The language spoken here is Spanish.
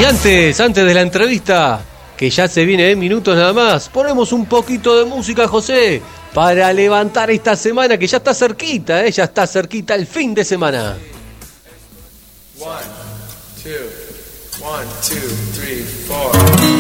Y antes de la entrevista, que ya se viene en minutos nada más, ponemos un poquito de música, José, para levantar esta semana que ya está cerquita, ya está cerquita el fin de semana. 1, 2, 1, 2, 3, 4.